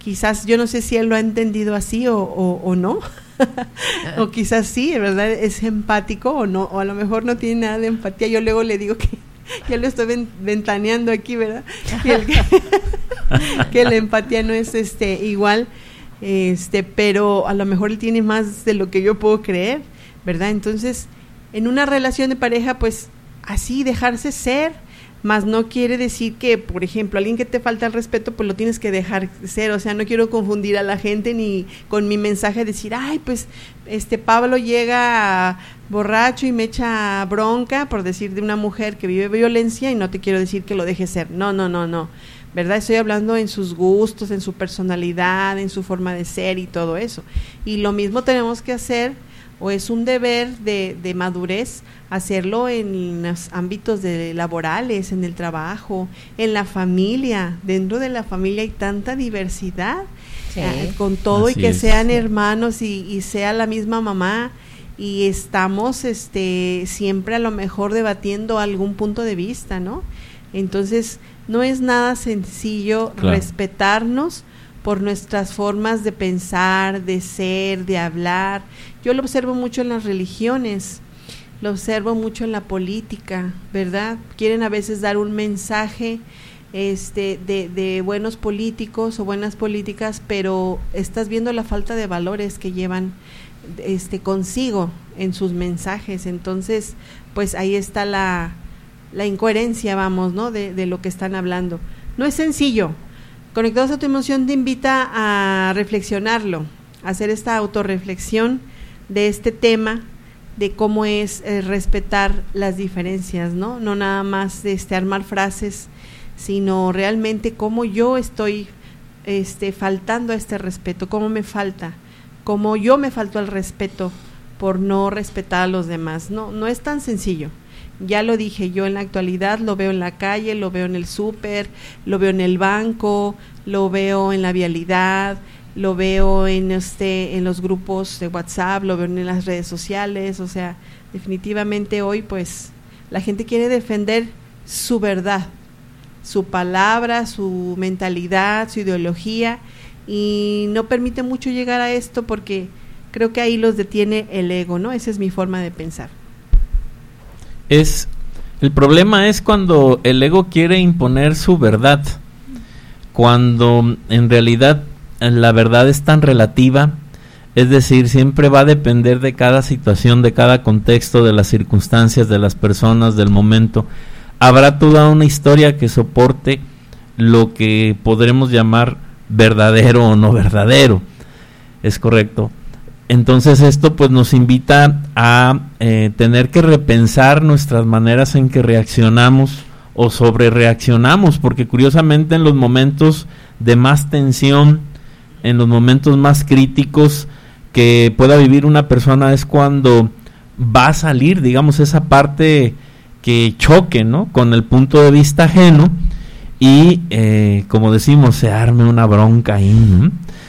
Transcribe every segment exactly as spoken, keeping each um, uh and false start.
quizás, yo no sé si él lo ha entendido así o, o, o no, o quizás sí, ¿verdad? Es empático o no, o a lo mejor no tiene nada de empatía. Yo luego le digo que ya lo estoy ven, ventaneando aquí, ¿verdad? Que, el, que, que la empatía no es este igual, este, pero a lo mejor él tiene más de lo que yo puedo creer, ¿verdad? Entonces, en una relación de pareja, pues así dejarse ser. Más no quiere decir que, por ejemplo, alguien que te falta el respeto, pues lo tienes que dejar ser. O sea, no quiero confundir a la gente ni con mi mensaje decir, ay, pues este Pablo llega borracho y me echa bronca, por decir de una mujer que vive violencia, y no te quiero decir que lo deje ser. No, no, no, no. ¿Verdad? Estoy hablando en sus gustos, en su personalidad, en su forma de ser y todo eso. Y lo mismo tenemos que hacer, o es un deber de, de madurez, hacerlo en los ámbitos de laborales, en el trabajo, en la familia. Dentro de la familia hay tanta diversidad, sí. eh, con todo, así y que es. Sean hermanos y, y sea la misma mamá, y estamos este siempre a lo mejor debatiendo algún punto de vista, ¿no? Entonces no es nada sencillo, claro, respetarnos por nuestras formas de pensar, de ser, de hablar. Yo lo observo mucho en las religiones, lo observo mucho en la política, ¿verdad? Quieren a veces dar un mensaje este, de, de buenos políticos o buenas políticas, pero estás viendo la falta de valores que llevan este, consigo en sus mensajes. Entonces, pues ahí está la, la incoherencia, vamos, ¿no? De, de lo que están hablando. No es sencillo. Conectados a tu emoción te invita a reflexionarlo, a hacer esta autorreflexión de este tema, de cómo es eh, respetar las diferencias, ¿no? No nada más este, armar frases, sino realmente cómo yo estoy este, faltando a este respeto, cómo me falta, cómo yo me falto al respeto por no respetar a los demás. No, no es tan sencillo. Ya lo dije, yo en la actualidad lo veo en la calle, lo veo en el súper, lo veo en el banco, lo veo en la vialidad, lo veo en este en los grupos de WhatsApp, lo veo en las redes sociales. O sea, definitivamente hoy pues la gente quiere defender su verdad, su palabra, su mentalidad, su ideología, y no permite mucho llegar a esto porque creo que ahí los detiene el ego, ¿no? Esa es mi forma de pensar. Es el problema es cuando el ego quiere imponer su verdad, cuando en realidad la verdad es tan relativa, es decir, siempre va a depender de cada situación, de cada contexto, de las circunstancias, de las personas, del momento. Habrá toda una historia que soporte lo que podremos llamar verdadero o no verdadero, es correcto. Entonces esto pues nos invita a eh, tener que repensar nuestras maneras en que reaccionamos o sobre reaccionamos, porque curiosamente en los momentos de más tensión, en los momentos más críticos que pueda vivir una persona es cuando va a salir, digamos, esa parte que choque, ¿no?, con el punto de vista ajeno y eh, como decimos, se arme una bronca ahí, ¿no?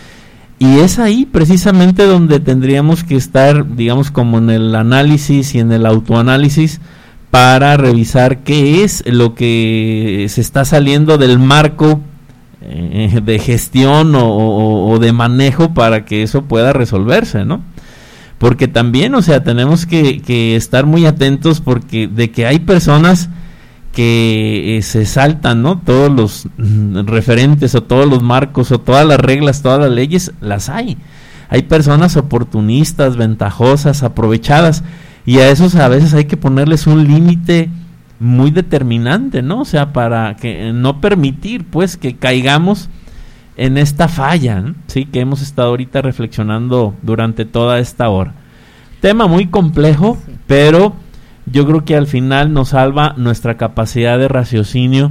Y es ahí precisamente donde tendríamos que estar, digamos, como en el análisis y en el autoanálisis para revisar qué es lo que se está saliendo del marco eh, de gestión o, o, o de manejo para que eso pueda resolverse, ¿no? Porque también, o sea, tenemos que, que estar muy atentos porque de que hay personas que eh, se saltan, ¿no?, todos los mm, referentes o todos los marcos o todas las reglas, todas las leyes, las hay. Hay personas oportunistas, ventajosas, aprovechadas, y a esos a veces hay que ponerles un límite muy determinante, ¿no? O sea, para que no permitir, pues, que caigamos en esta falla, ¿no?, sí, que hemos estado ahorita reflexionando durante toda esta hora. Tema muy complejo, sí, pero yo creo que al final nos salva nuestra capacidad de raciocinio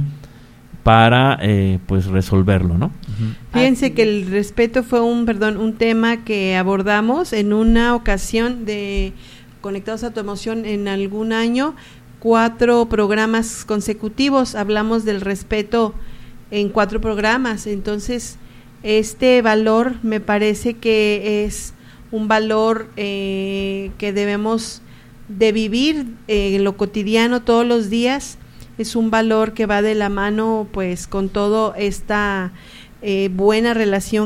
para eh, pues resolverlo, ¿no? Uh-huh. Fíjense que el respeto fue un, perdón, un tema que abordamos en una ocasión de Conectados a tu Emoción en algún año, cuatro programas consecutivos, hablamos del respeto en cuatro programas. Entonces, este valor me parece que es un valor eh, que debemos de vivir eh, en lo cotidiano todos los días. Es un valor que va de la mano pues con todo esta eh, buena relación